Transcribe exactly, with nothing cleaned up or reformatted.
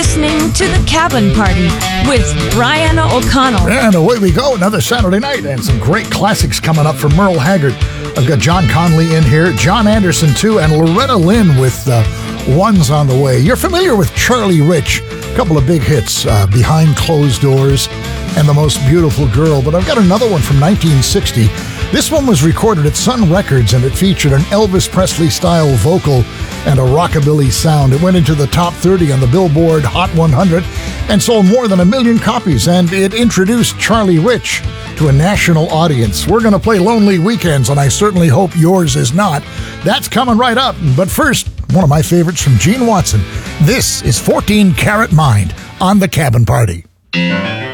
listening to The Cabin Party with Brian O'Connell. And away we go, another Saturday night, and some great classics coming up from Merle Haggard. I've got John Conley in here, John Anderson too, and Loretta Lynn with uh, One's on the Way. You're familiar with Charlie Rich, a couple of big hits, uh, Behind Closed Doors and The Most Beautiful Girl, but I've got another one from nineteen sixty. This one was recorded at Sun Records, and it featured an Elvis Presley-style vocal and a rockabilly sound. It went into the top thirty on the Billboard Hot one hundred and sold more than a million copies, and it introduced Charlie Rich to a national audience. We're going to play Lonely Weekends, and I certainly hope yours is not. That's coming right up. But first, one of my favorites from Gene Watson. This is fourteen Karat Mind on The Cabin Party.